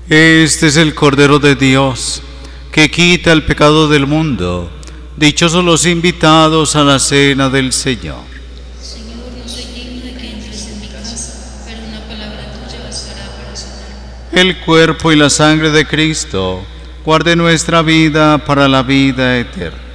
Este es el Cordero de Dios, que quita el pecado del mundo. Dichosos los invitados a la cena del Señor. Señor, no soy digno de que entres en mi casa, pero una palabra tuya bastará para sanar. El cuerpo y la sangre de Cristo guarde nuestra vida para la vida eterna.